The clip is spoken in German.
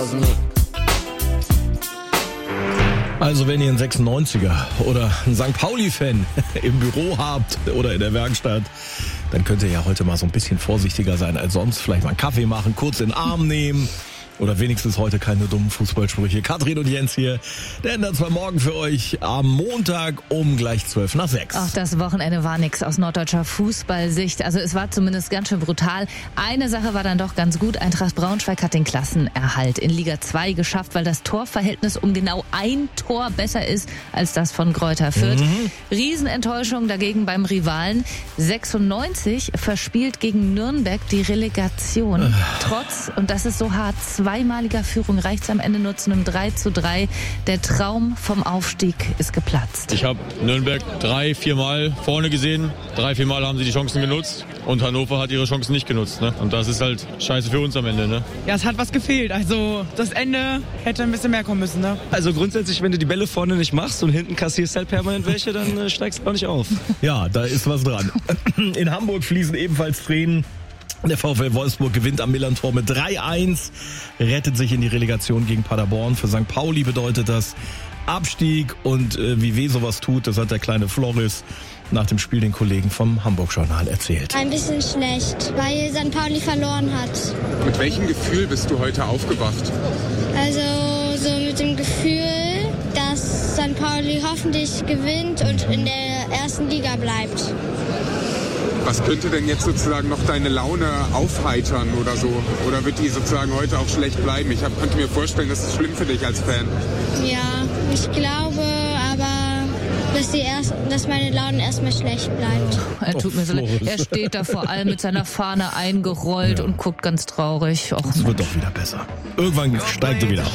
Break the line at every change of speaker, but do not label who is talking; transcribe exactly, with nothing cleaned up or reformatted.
Also wenn ihr einen sechsundneunziger oder einen Sankt Pauli-Fan im Büro habt oder in der Werkstatt, dann könnt ihr ja heute mal so ein bisschen vorsichtiger sein als sonst. Vielleicht mal einen Kaffee machen, kurz in den Arm nehmen. Oder wenigstens heute keine dummen Fußballsprüche. Katrin und Jens hier, der ändert zwar morgen für euch am Montag um gleich zwölf nach sechs.
Ach, das Wochenende war nix aus norddeutscher Fußballsicht. Also es war zumindest ganz schön brutal. Eine Sache war dann doch ganz gut. Eintracht Braunschweig hat den Klassenerhalt in Liga zwei geschafft, weil das Torverhältnis um genau ein Tor besser ist als das von Greuther Fürth. Mhm. Riesenenttäuschung dagegen beim Rivalen. sechsundneunzig verspielt gegen Nürnberg die Relegation. Äh. Trotz, und das ist so hart, zweimaliger Führung reicht es am Ende nur zu einem drei zu drei. Der Traum vom Aufstieg ist geplatzt.
Ich habe Nürnberg drei, vier Mal vorne gesehen. Drei, vier Mal haben sie die Chancen genutzt. Und Hannover hat ihre Chancen nicht genutzt. Ne? Und das ist halt scheiße für uns am Ende. Ne?
Ja, es hat was gefehlt. Also das Ende hätte ein bisschen mehr kommen müssen. Ne?
Also grundsätzlich, wenn du die Bälle vorne nicht machst und hinten kassierst halt permanent welche, dann äh, steigst du auch nicht auf.
Ja, da ist was dran. In Hamburg fließen ebenfalls Tränen. Der VfL Wolfsburg gewinnt am Millerntor mit drei eins, rettet sich in die Relegation gegen Paderborn. Für Sankt Pauli bedeutet das Abstieg und äh, wie weh sowas tut, das hat der kleine Floris nach dem Spiel den Kollegen vom Hamburg-Journal erzählt.
Ein bisschen schlecht, weil Sankt Pauli verloren hat.
Mit welchem Gefühl bist du heute aufgewacht?
Also so mit dem Gefühl, dass Sankt Pauli hoffentlich gewinnt und in der ersten Liga bleibt.
Was könnte denn jetzt sozusagen noch deine Laune aufheitern oder so? Oder wird die sozusagen heute auch schlecht bleiben? Ich hab, könnte mir vorstellen, das ist schlimm für dich als Fan.
Ja, ich glaube aber, dass, die erst, dass meine Laune erstmal schlecht bleibt.
Er tut mir so leid. Er steht da vor allem mit seiner Fahne eingerollt ja. und guckt ganz traurig. Och,
es wird doch wieder besser. Irgendwann steigt er wieder.